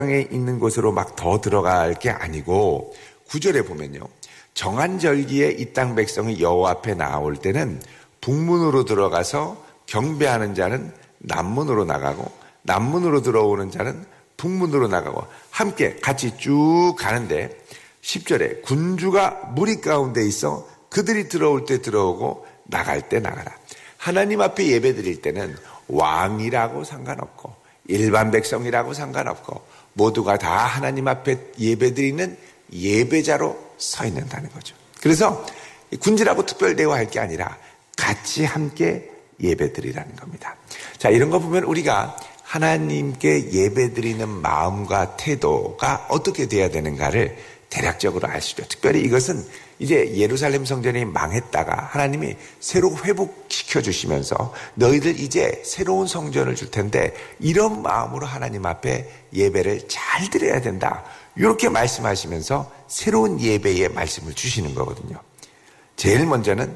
에 있는 곳으로 막 더 들어갈 게 아니고 9절에 보면요. 정한 절기에 이 땅 백성이 여호와 앞에 나올 때는 북문으로 들어가서 경배하는 자는 남문으로 나가고 남문으로 들어오는 자는 북문으로 나가고 함께 같이 쭉 가는데 10절에 군주가 무리 가운데 있어 그들이 들어올 때 들어오고 나갈 때 나가라. 하나님 앞에 예배 드릴 때는 왕이라고 상관없고 일반 백성이라고 상관없고 모두가 다 하나님 앞에 예배 드리는 예배자로 서 있는다는 거죠. 그래서 군주라고 특별 대우할 게 아니라 같이 함께 예배 드리라는 겁니다. 자, 이런 거 보면 우리가 하나님께 예배 드리는 마음과 태도가 어떻게 돼야 되는가를 대략적으로 알 수 있죠. 특별히 이것은 이제 예루살렘 성전이 망했다가 하나님이 새로 회복시켜 주시면서 너희들 이제 새로운 성전을 줄 텐데 이런 마음으로 하나님 앞에 예배를 잘 드려야 된다. 이렇게 말씀하시면서 새로운 예배의 말씀을 주시는 거거든요. 제일 먼저는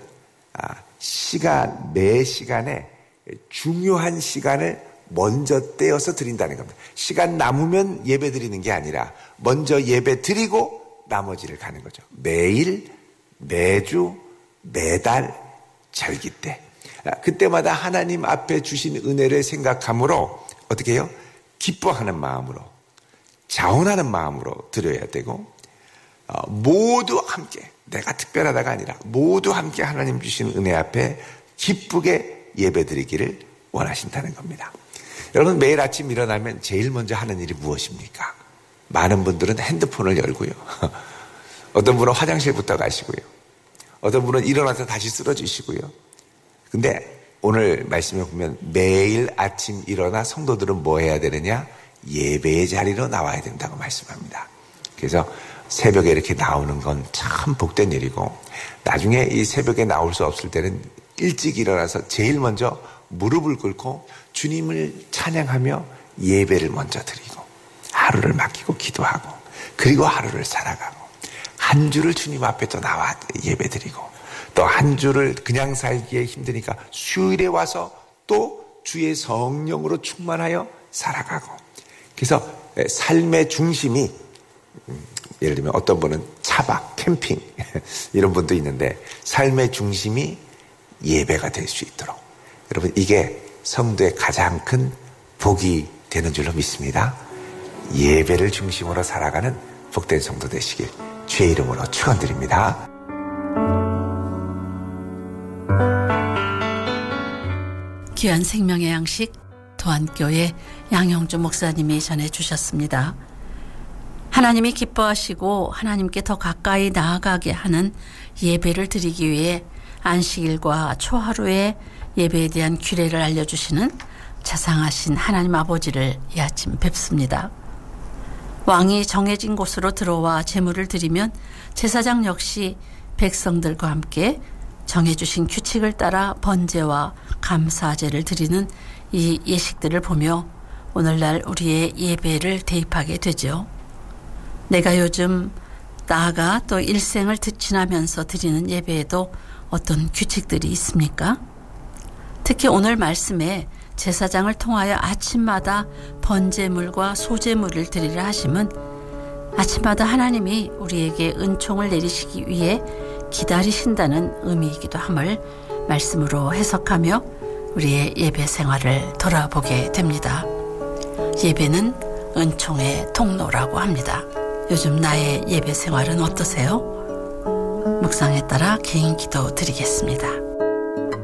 매 시간에 중요한 시간을 먼저 떼어서 드린다는 겁니다. 시간 남으면 예배 드리는 게 아니라 먼저 예배 드리고 나머지를 가는 거죠. 매일, 매주, 매달, 절기 때. 그때마다 하나님 앞에 주신 은혜를 생각함으로 어떻게 해요? 기뻐하는 마음으로, 자원하는 마음으로 드려야 되고 모두 함께, 내가 특별하다가 아니라 모두 함께 하나님 주신 은혜 앞에 기쁘게 예배 드리기를 원하신다는 겁니다. 여러분 매일 아침 일어나면 제일 먼저 하는 일이 무엇입니까? 많은 분들은 핸드폰을 열고요. 어떤 분은 화장실부터 가시고요. 어떤 분은 일어나서 다시 쓰러지시고요. 근데 오늘 말씀에 보면 매일 아침 일어나 성도들은 뭐 해야 되느냐? 예배의 자리로 나와야 된다고 말씀합니다. 그래서 새벽에 이렇게 나오는 건 참 복된 일이고 나중에 이 새벽에 나올 수 없을 때는 일찍 일어나서 제일 먼저 무릎을 꿇고 주님을 찬양하며 예배를 먼저 드리고 하루를 맡기고 기도하고 그리고 하루를 살아가고 한 주를 주님 앞에 또 나와 예배 드리고 또 한 주를 그냥 살기에 힘드니까 수요일에 와서 또 주의 성령으로 충만하여 살아가고 그래서 삶의 중심이 예를 들면 어떤 분은 차박, 캠핑 이런 분도 있는데 삶의 중심이 예배가 될 수 있도록 여러분 이게 성도의 가장 큰 복이 되는 줄로 믿습니다. 예배를 중심으로 살아가는 복된 성도 되시길 주의 이름으로 축원드립니다. 귀한 생명의 양식 도안교회 양형주 목사님이 전해주셨습니다. 하나님이 기뻐하시고 하나님께 더 가까이 나아가게 하는 예배를 드리기 위해 안식일과 초하루의 예배에 대한 규례를 알려주시는 자상하신 하나님 아버지를 이 아침 뵙습니다. 왕이 정해진 곳으로 들어와 제물을 드리면 제사장 역시 백성들과 함께 정해주신 규칙을 따라 번제와 감사제를 드리는 이 예식들을 보며 오늘날 우리의 예배를 대입하게 되죠. 내가 요즘 나아가 또 일생을 지나면서 드리는 예배에도 어떤 규칙들이 있습니까? 특히 오늘 말씀에 제사장을 통하여 아침마다 번제물과 소제물을 드리라 하심은 아침마다 하나님이 우리에게 은총을 내리시기 위해 기다리신다는 의미이기도 함을 말씀으로 해석하며 우리의 예배 생활을 돌아보게 됩니다. 예배는 은총의 통로라고 합니다. 요즘 나의 예배 생활은 어떠세요? 묵상에 따라 개인 기도 드리겠습니다.